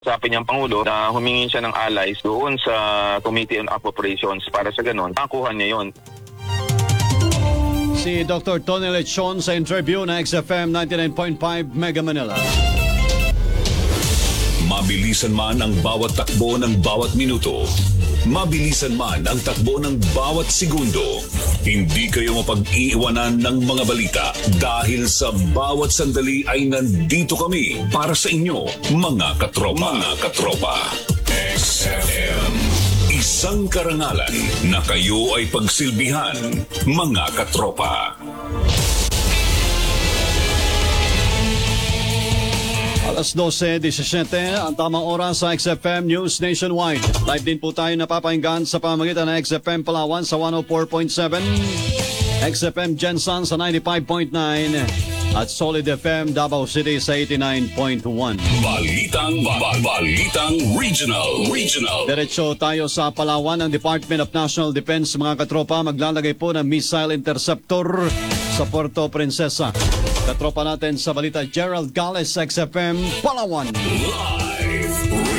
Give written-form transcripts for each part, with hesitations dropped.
Sabi niyang Pangulo na humingi siya ng allies doon sa Committee on Appropriations para sa ganun, nakuha niya yon. Si Dr. Tony Lechon sa interview na XFM 99.5 Mega Manila. Mabilisan man ang bawat takbo ng bawat minuto, mabilisan man ang takbo ng bawat segundo, hindi kayo mapag-iiwanan ng mga balita dahil sa bawat sandali ay nandito kami para sa inyo, mga katropa. Mga katropa. XFM. Isang karangalan na kayo ay pagsilbihan, mga katropa. Alas 12:17 ang tamang oras sa XFM News Nationwide. Live din po tayo napapahinggan sa pamamagitan ng XFM Palawan sa 104.7, XFM Gensan sa 95.9, at Solid FM Davao City sa 89.1. Balitang Regional. Diretso tayo sa Palawan. Ang Department of National Defense, mga katropa, maglalagay po ng missile interceptor sa Puerto Princesa. Katropa natin sa balita, Gerald Gales, XFM Palawan. Live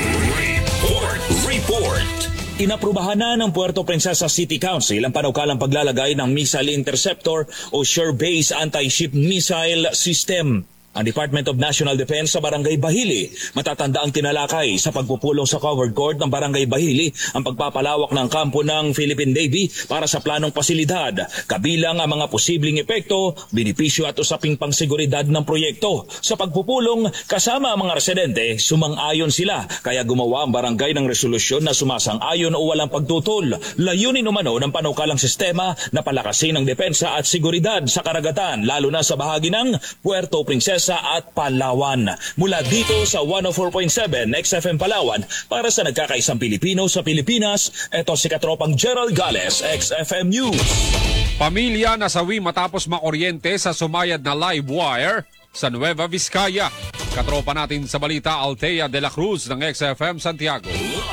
report. Inaprubahan na ng Puerto Princesa City Council ang panukalang paglalagay ng missile interceptor o shore-based anti-ship missile system. Ang Department of National Defense sa Barangay Bahili matatanda ang tinalakay sa pagpupulong sa covered court ng Barangay Bahili ang pagpapalawak ng kampo ng Philippine Navy para sa planong pasilidad, kabilang ang mga posibleng epekto, benepisyo at usaping pangseguridad ng proyekto. Sa pagpupulong, kasama ang mga residente, sumang-ayon sila kaya gumawa ang barangay ng resolusyon na sumasang-ayon o walang pagtutol. Layunin umano ng panukalang sistema na palakasin ang depensa at seguridad sa karagatan, lalo na sa bahagi ng Puerto Princesa at Palawan. Mula dito sa 104.7 XFM Palawan, para sa nagkakaisang Pilipino sa Pilipinas, ito si Katropang Gerald Gales, XFM News. Pamilya nasawi matapos makuryente sa sumayad na live wire sa Nueva Vizcaya. Katropa natin sa balita, Althea de la Cruz ng XFM Santiago.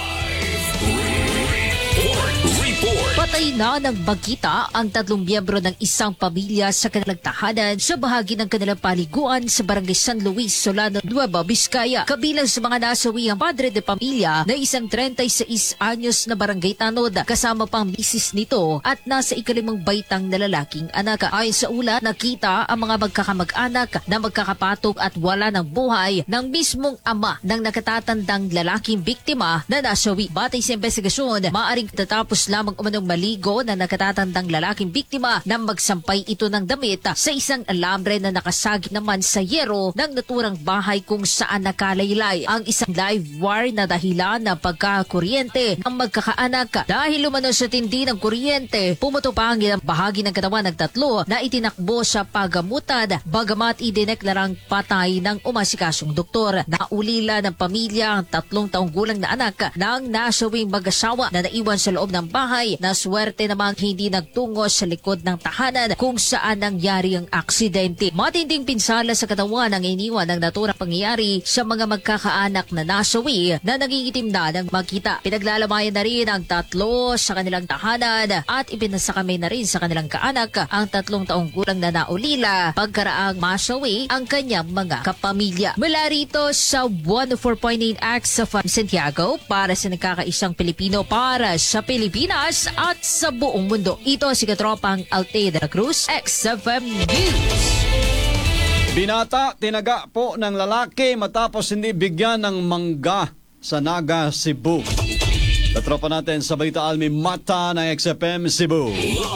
Patay na ng bagita ang 3 miyembro ng isang pamilya sa kanilang tahanan sa bahagi ng kanilang paliguan sa Barangay San Luis, Solano, Nueva Vizcaya. Kabilang sa mga nasawi ang padre de pamilya na isang 36 anyos na barangay tanod, kasama pang misis nito at nasa ikalimang baitang na lalaking anak. Ayon sa ulat, nakita ang mga magkakamag-anak na magkakapatong at wala ng buhay ng mismong ama ng nakatatandang lalaking biktima na nasawi. Batay sa investigasyon, maaring tatapos lamang umanong maligo na nakatatandang lalaking biktima nang magsampay ito ng damit sa isang alambre na nakasagit naman sa yero ng naturang bahay kung saan nakalaylay ang isang live wire na dahilan ng pagkakuryente ng magkakaanak. Dahil umano sa tindi ng kuryente, pumuto pa ang ilang bahagi ng katawan ng tatlo na itinakbo sa pagamutan, bagamat idineklarang patay ng umasikasong doktor. Naulila ng pamilya ang 3 taong gulang na anak ng nasawing mag-asawa na naiwan sa loob ng bahay, na swerte namang hindi nagtungo sa likod ng tahanan kung saan nangyari ang aksidente. Matinding pinsala sa katawan ang iniwan ng naturang pangyayari sa mga magkakaanak na nasawi na nangingitim na ng magkita. Pinaglalamayan na rin ang 3 sa kanilang tahanan at ipinasakami na rin sa kanilang kaanak ang 3 taong gulang na naulila pagkaraang masawi ang kanyang mga kapamilya. Mula rito sa 104.8 XFM Santiago, para sa nagkakaisang Pilipino, para sa Pilipinas at sa buong mundo. Ito si Katropang Althea de la Cruz, XFM News. Binata, tinaga po ng lalaki matapos hindi bigyan ng mangga sa Naga, Cebu. Katropa natin sa balita, Almi Mata ng XFM Cebu.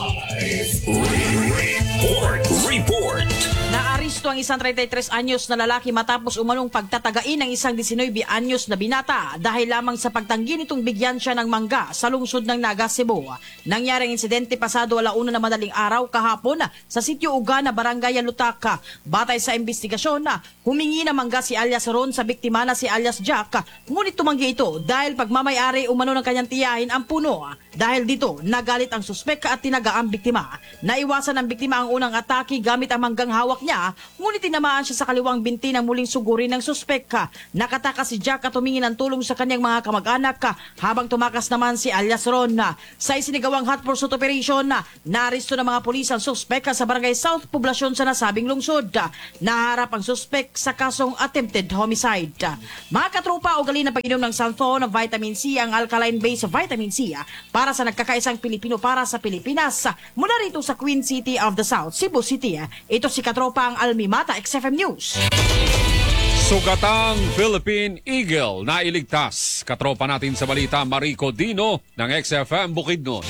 Report. Naaresto ang isang 33 anyos na lalaki matapos umanong pagtatagain ng isang 19 anyos na binata dahil lamang sa pagtanggi nitong bigyan siya ng mangga sa lungsod ng Naga, Cebu. Nangyari ang insidente pasado 1:00 na madaling araw kahapon sa sitio Ugana, Barangay Lutaka. Batay sa investigasyon, humingi ng mangga si alias Ron sa biktima na si alias Jack, ngunit tumanggi ito dahil pagmamayari umano ng kanyang tiyahin ang puno. Dahil dito, nagalit ang suspek at tinaga ang biktima. Naiwasan ng biktima ang unang atake gamit ang manggang hawak niya, ngunit tinamaan siya sa kaliwang binti ng muling sugurin ng suspek. Nakatakas si Jack at humingi ng tulong sa kanyang mga kamag-anak habang tumakas naman si alias Ron. Sa isinigawang hot pursuit operation, naaresto ng mga pulis ang suspek sa Barangay South Poblacion sa nasabing lungsod. Naharap ang suspek sa kasong attempted homicide. Mga katropa, ugali ng pag-inom ng Santhon ng vitamin C ang alkaline-based vitamin C para sa nagkakaisang Pilipino para sa Pilipinas. Mula rito sa Queen City of the South, Cebu City, ito si katropa ang Almimata, XFM News. Sugatang Philippine Eagle na iligtas. Katropa natin sa balita, Marico Dino ng XFM Bukidnon.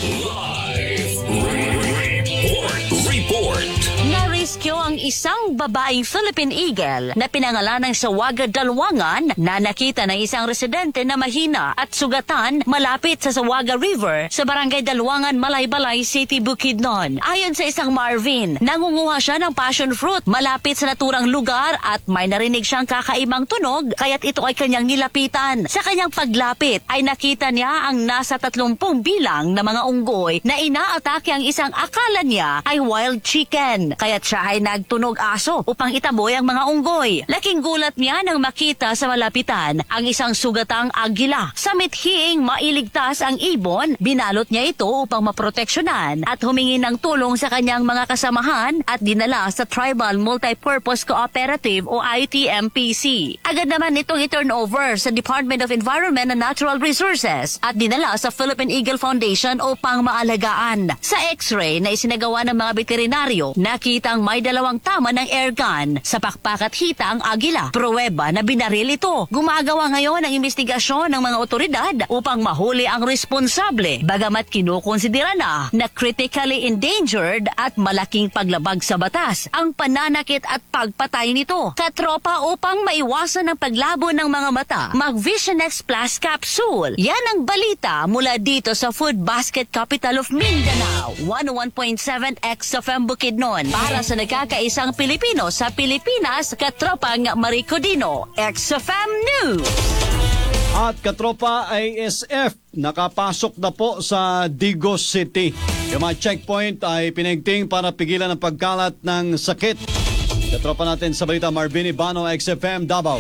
Report. Na-rescue ang isang babaeng Philippine Eagle na pinangalanang Sawaga Dalwangan na nakita ng isang residente na mahina at sugatan malapit sa Sawaga River sa Barangay Dalwangan, Malaybalay City, Bukidnon. Ayon sa isang Marvin, nangunguha siya ng passion fruit malapit sa naturang lugar at may narinig siyang kakaibang tunog kaya't ito ay kanyang nilapitan. Sa kanyang paglapit ay nakita niya ang nasa 30 bilang na mga unggoy na inaatake ang isang akala niya ay wild chicken. Kaya't siya ay nagtunog aso upang itaboy ang mga unggoy. Laking gulat niya nang makita sa malapitan ang isang sugatang agila. Sa mithiing mailigtas ang ibon, binalot niya ito upang maproteksyonan at humingi ng tulong sa kanyang mga kasamahan at dinala sa Tribal Multipurpose Cooperative o ITMPC. Agad naman itong i-turnover sa Department of Environment and Natural Resources at dinala sa Philippine Eagle Foundation upang maalagaan. Sa x-ray na isinagawa ng mga veterinaryo, nakitang may 2 tama ng airgun sa pakpak at hita ang agila. Pruweba na binaril ito. Gumagawa ngayon ang investigasyon ng mga otoridad upang mahuli ang responsable, bagamat kinukonsidera na critically endangered at malaking paglabag sa batas ang pananakit at pagpatay nito. Katropa, upang maiwasan ang paglabo ng mga mata, mag-Vision X Plus Capsule. Yan ang balita mula dito sa Food Basket Capital of Mindanao, 101.7 XFM Bukidnon. Para sa nagkakaisang Pilipino sa Pilipinas, katropang Marico Dino, XFM News. At katropa, ISF nakapasok na po sa Digos City. Yung mga checkpoint ay pinigting para pigilan ang pagkalat ng sakit. Katropa natin sa balita, Marvin Ibano, XFM Davao.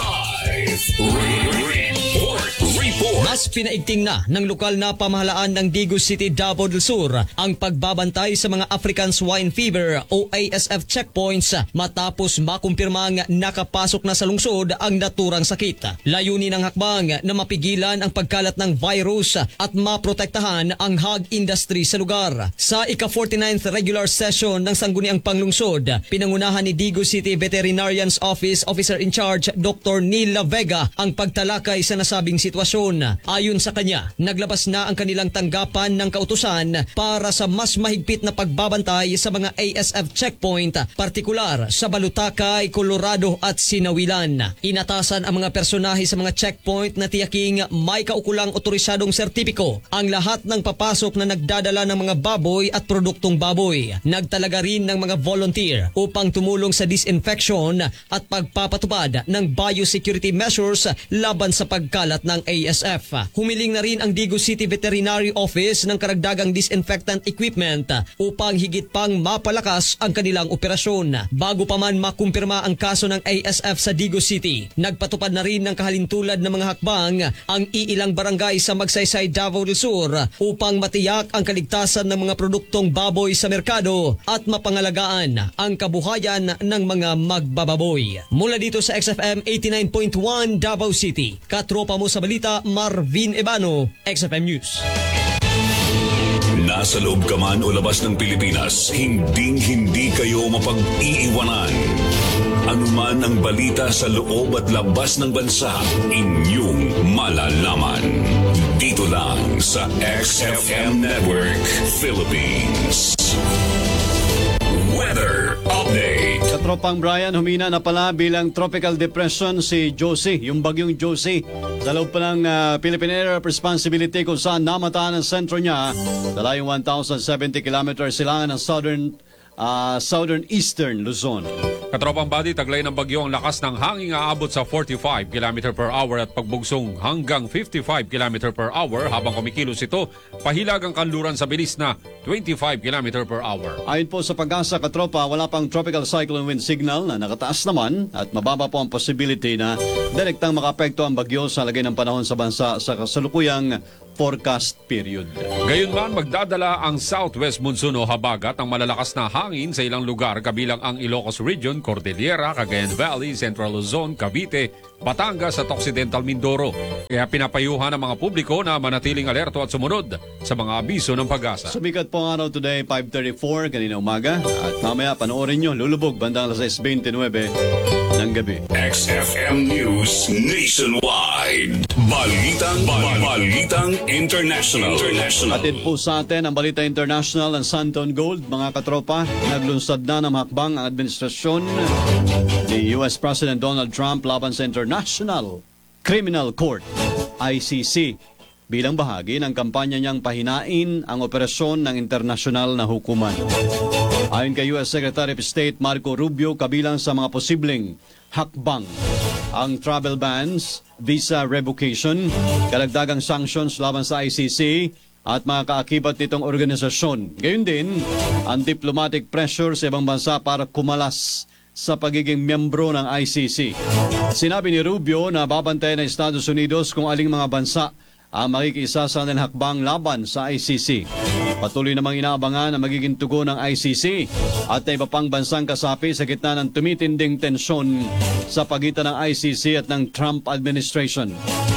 Mas pinaigting na ng lokal na pamahalaan ng Digos City, Davao del Sur ang pagbabantay sa mga African Swine Fever o ASF checkpoints matapos makumpirmang nakapasok na sa lungsod ang naturang sakit. Layunin ng hakbang na mapigilan ang pagkalat ng virus at maprotektahan ang hog industry sa lugar. Sa ika-49th regular session ng Sangguniang Panglungsod, pinangunahan ni Digos City Veterinarian's Office Officer in Charge Dr. Neil La Vega ang pagtalakay sa nasabing sitwasyon. Ayon sa kanya, naglabas na ang kanilang tanggapan ng kautusan para sa mas mahigpit na pagbabantay sa mga ASF checkpoint, partikular sa Balutakay, Colorado at Sinawilan. Inatasan ang mga personahe sa mga checkpoint na tiyaking may kaukulang otorisadong sertipiko ang lahat ng papasok na nagdadala ng mga baboy at produktong baboy. Nagtalaga rin ng mga volunteer upang tumulong sa disinfection at pagpapatupad ng biosecurity measures laban sa pagkalat ng ASF. Humiling na rin ang Digos City Veterinary Office ng karagdagang disinfectant equipment upang higit pang mapalakas ang kanilang operasyon. Bago pa man makumpirma ang kaso ng ASF sa Digos City, nagpatupad na rin ng kahalintulad ng mga hakbang ang iilang barangay sa Magsaysay, Davao del Sur upang matiyak ang kaligtasan ng mga produktong baboy sa merkado at mapangalagaan ang kabuhayan ng mga magbababoy. Mula dito sa XFM 89.1 Davao City, katropa mo sa balita, Marvin Ibano, XFM News. Nasa loob ka man o labas ng Pilipinas, hindi kayo mapag-iiwanan. Anuman ang balita sa loob at labas ng bansa, inyong malalaman. Dito lang sa XFM Network Philippines. Weather Update. Katropang Brian, humina na pala bilang tropical depression si Josie, yung bagyong Josie. Sa loob pa ng Philippine Area of Responsibility kung saan namataan ang sentro niya sa layong 1,070 kilometers silangan ng southern eastern Luzon. Katropang body, taglay ng bagyo ang lakas ng hangin aabot sa 45 km per hour at pagbugsong hanggang 55 km per hour habang kumikilos ito, pahilag ang kanluran sa bilis na 25 km per hour. Ayon po sa Pag-asa, katropa, wala pang tropical cyclone wind signal na nakataas naman at mababa po ang possibility na direktang makaapekto ang bagyo sa lagay ng panahon sa bansa sa kasalukuyang forecast period. Gayunman, magdadala ang southwest monsoon o habagat ang malalakas na hangin sa ilang lugar kabilang ang Ilocos Region, Cordillera, Cagayan Valley, Central Luzon, Cavite, Batangas at Occidental Mindoro. Kaya pinapayuhan ang mga publiko na manatiling alerto at sumunod sa mga abiso ng Pag-asa. Sumikat po ang araw today, 5:34 kanina umaga. At mamaya panoorin nyo, lulubog bandang alas 6:29 ng gabi. XFM News Nationwide. Balitang International. Atid po sa atin ang Balita International ng Santon Gold. Mga katropa, naglunsad na ng hakbang ang administrasyon ni US President Donald Trump laban sa International Criminal Court, ICC, bilang bahagi ng kampanya niyang pahinain ang operasyon ng internasyonal na hukuman. Ayon kay US Secretary of State Marco Rubio, kabilang sa mga posibleng hakbang ang travel bans, visa revocation, karagdagang sanctions laban sa ICC at mga kaakibat nitong organisasyon. Gayun din, ang diplomatic pressure sa ibang bansa para kumalas sa pagiging miyembro ng ICC. Sinabi ni Rubio na babantayan ng Estados Unidos kung aling mga bansa ang makikisa sa hakbang laban sa ICC. Patuloy namang inaabangan ang magiging tugon ng ICC at iba pang bansang kasapi sa gitna ng tumitinding tensyon sa pagitan ng ICC at ng Trump administration.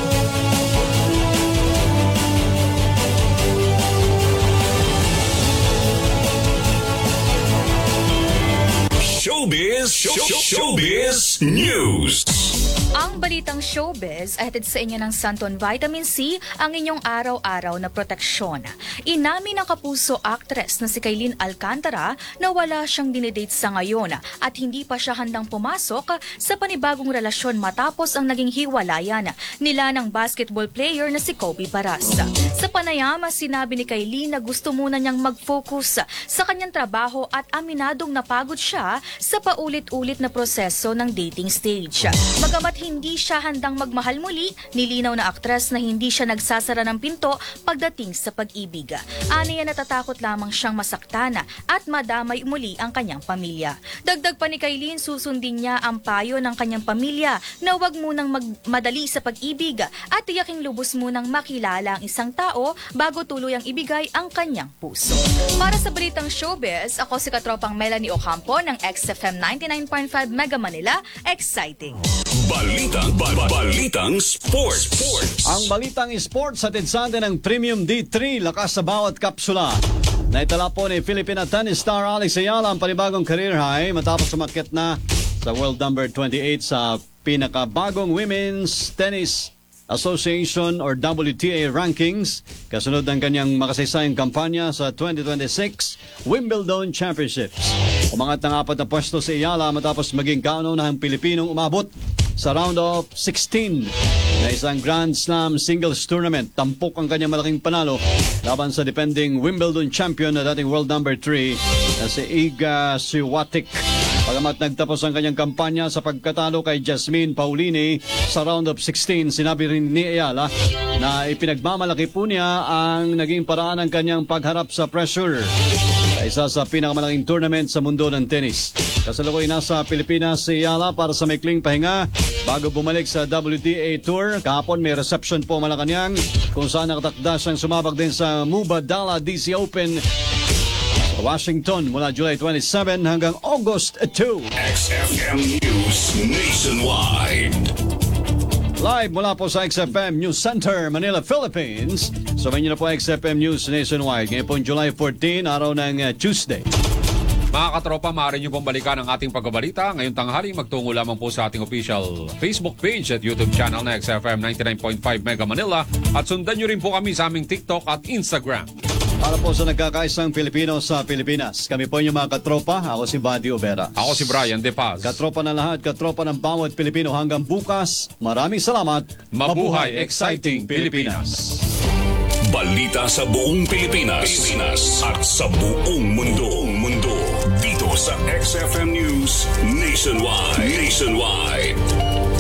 Showbiz News. Ang balitang showbiz ay hatid sa inyo ng Santon Vitamin C, ang inyong araw-araw na proteksyon. Inamin ng kapuso actress na si Kailin Alcantara na wala siyang dinidate sa ngayon at hindi pa siya handang pumasok sa panibagong relasyon matapos ang naging hiwalayan nila ng basketball player na si Kobe Paras. Sa panayam, sinabi ni Kailin na gusto muna niyang mag-focus sa kanyang trabaho at aminadong napagod siya sa paulit-ulit na proseso ng dating stage. Bagamat hindi siya handang magmahal muli, nilinaw na aktres na hindi siya nagsasara ng pinto pagdating sa pag-ibig. Aniya natatakot lamang siyang masaktan at madamay muli ang kanyang pamilya. Dagdag pa ni Kailin, susundin niya ang payo ng kanyang pamilya na huwag munang madali sa pag-ibig at tiyaking lubos munang makilala ang isang tao bago tuluyang ibigay ang kanyang puso. Para sa balitang showbiz, ako si katropang Melanie Ocampo ng XFM 99.5 Mega Manila. Exciting! Balitang Sports. Ang Balitang Sports hatid sa atin ng Premium D3, lakas sa bawat kapsula. Naitala po ni Filipina tennis star Alex Ayala ang panibagong career high matapos umakyat na sa world number 28 sa pinakabagong Women's Tennis Association or WTA rankings kasunod ng kanyang makasaysayang kampanya sa 2026 Wimbledon Championships. Umangat ng 4 na pwesto si Ayala matapos maging kauna-unahang Pilipinong umabot sa round of 16 na isang Grand Slam singles tournament. Tampok ang kanyang malaking panalo laban sa defending Wimbledon champion na dating world number 3 na si Iga Swiatek. Pagamat nagtapos ang kanyang kampanya sa pagkatalo kay Jasmine Paolini sa round of 16, sinabi rin ni Ayala na ipinagmamalaki po niya ang naging paraan ng kanyang pagharap sa pressure sa isa sa pinakamalaking tournament sa mundo ng tennis. Kasalukuyan nasa Pilipinas si Ayala para sa maikling pahinga bago bumalik sa WTA Tour. Kahapon may reception po Malacanang kung saan nakatakda siyang sumabak din sa Mubadala DC Open Washington mula July 27 hanggang August 2. XFM News Nationwide. Live mula po sa XFM News Center, Manila, Philippines. Sumayin niyo na po XFM News Nationwide. Ngayon po July 14, araw ng Tuesday. Mga katropa, maaari niyo pong balikan ang ating pagbabalita. Ngayong tanghali, magtungo lamang po sa ating official Facebook page at YouTube channel na XFM 99.5 Mega Manila. At sundan niyo rin po kami sa aming TikTok at Instagram. Para po sa nagkakaisang Pilipino sa Pilipinas, kami po yung mga katropa. Ako si Buddy Obera. Ako si Brian De Paz. Katropa na lahat, katropa ng bawat Pilipino hanggang bukas. Maraming salamat. Mabuhay Exciting Pilipinas. Balita sa buong Pilipinas at sa buong mundo. Dito sa sa XFM News Nationwide.